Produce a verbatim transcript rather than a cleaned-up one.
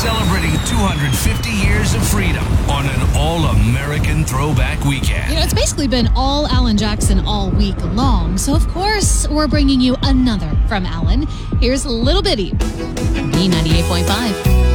celebrating two hundred fifty years of freedom on an all-American throwback weekend. You know, it's basically been all Alan Jackson all week long, so of course we're bringing you another from Alan. Here's Little Bitty, B ninety-eight point five.